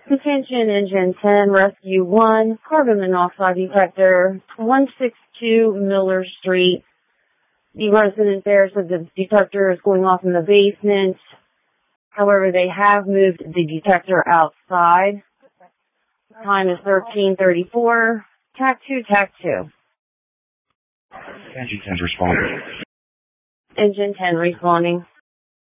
Attention Engine 10, Rescue 1, carbon monoxide detector, 162 Miller Street. The resident there said the detector is going off in the basement. However, they have moved the detector outside. Time is 13:34. TAC 2, TAC 2. Engine 10 responding. Engine 10 responding.